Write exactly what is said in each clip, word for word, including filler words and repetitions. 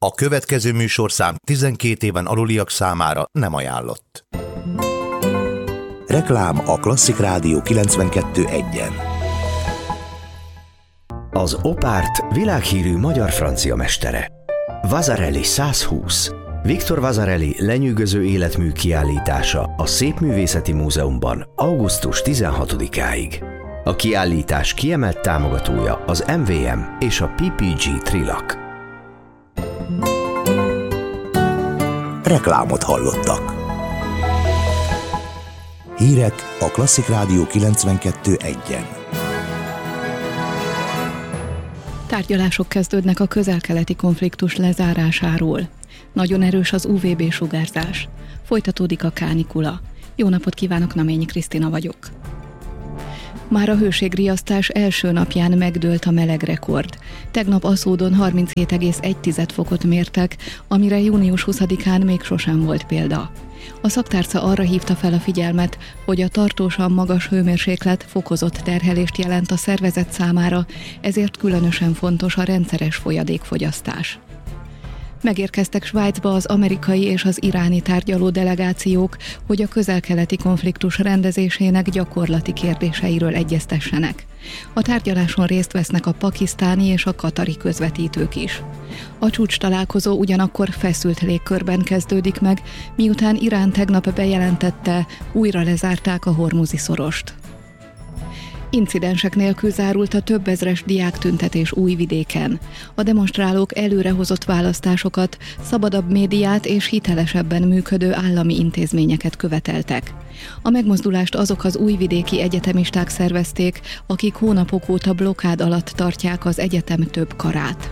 A következő műsorszám tizenkét éven aluliak számára nem ajánlott. Reklám a Klasszik Rádió kilencvenkettő egyen. Az Opárt világhírű magyar-francia mestere. Vasarely százhúsz. Viktor Vasarely lenyűgöző életmű kiállítása a Szépművészeti Múzeumban augusztus tizenhatodikáig. A kiállítás kiemelt támogatója az em vé em és a pé pé gé Trilak. Reklámot hallottak. Hírek a Klasszik Rádió kilencvenkettő egyen. Tárgyalások kezdődnek a közel-keleti konfliktus lezárásáról. Nagyon erős az ú vé bé-sugárzás. Folytatódik a kánikula. Jó napot kívánok, Naményi Krisztina vagyok. Már a hőségriasztás első napján megdőlt a melegrekord. Tegnap Aszódon harminchét egész egy fokot mértek, amire június huszadikán még sosem volt példa. A szaktárca arra hívta fel a figyelmet, hogy a tartósan magas hőmérséklet fokozott terhelést jelent a szervezet számára, ezért különösen fontos a rendszeres folyadékfogyasztás. Megérkeztek Svájcba az amerikai és az iráni tárgyaló delegációk, hogy a közel-keleti konfliktus rendezésének gyakorlati kérdéseiről egyeztessenek. A tárgyaláson részt vesznek a pakisztáni és a katari közvetítők is. A csúcs találkozó ugyanakkor feszült légkörben kezdődik meg, miután Irán tegnap bejelentette, újra lezárták a Hormuzi szorost. Incidensek nélkül zárult a több ezres diáktüntetés Újvidéken. A demonstrálók előrehozott választásokat, szabadabb médiát és hitelesebben működő állami intézményeket követeltek. A megmozdulást azok az újvidéki egyetemisták szervezték, akik hónapok óta blokkád alatt tartják az egyetem több karát.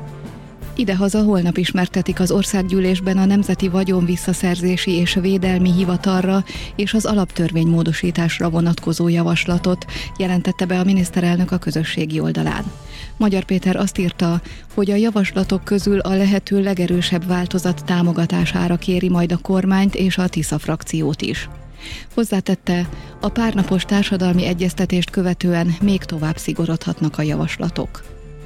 Idehaza holnap ismertetik az országgyűlésben a Nemzeti Vagyonvisszaszerzési és Védelmi Hivatalra és az alaptörvény módosításra vonatkozó javaslatot, jelentette be a miniszterelnök a közösségi oldalán. Magyar Péter azt írta, hogy a javaslatok közül a lehető legerősebb változat támogatására kéri majd a kormányt és a Tisza frakciót is. Hozzátette, a párnapos társadalmi egyeztetést követően még tovább szigorodhatnak a javaslatok.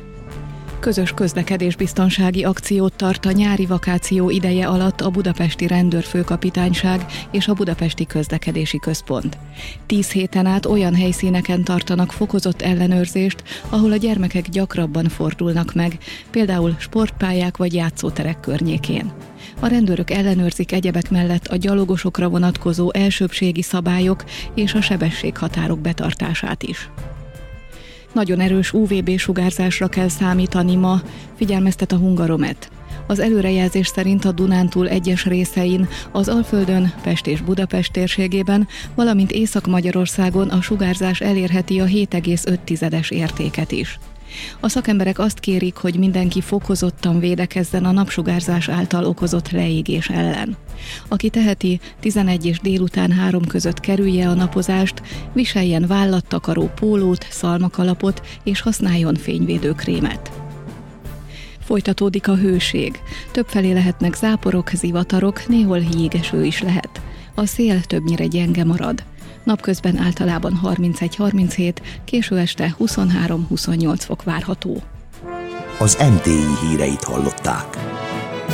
Közös közlekedésbiztonsági akciót tart a nyári vakáció ideje alatt a Budapesti Rendőrfőkapitányság és a Budapesti Közlekedési Központ. Tíz héten át olyan helyszíneken tartanak fokozott ellenőrzést, ahol a gyermekek gyakrabban fordulnak meg, például sportpályák vagy játszóterek környékén. A rendőrök ellenőrzik egyebek mellett a gyalogosokra vonatkozó elsőbbségi szabályok és a sebességhatárok betartását is. Nagyon erős ú vé bé-sugárzásra kell számítani ma, figyelmeztet a Hungaromet. Az előrejelzés szerint a Dunántúl egyes részein, az Alföldön, Pest és Budapest térségében, valamint Észak-Magyarországon a sugárzás elérheti a hét egész öt értéket is. A szakemberek azt kérik, hogy mindenki fokozottan védekezzen a napsugárzás által okozott leégés ellen. Aki teheti, tizenegy és délután három között kerülje a napozást, viseljen vállattakaró pólót, szalmakalapot és használjon fényvédőkrémet. Folytatódik a hőség. Többfelé lehetnek záporok, zivatarok, néhol jégeső is lehet. A szél többnyire gyenge marad. Napközben általában harmincegy harminchét, késő este huszonhárom huszonnyolc fok várható. Az em té i híreit hallották.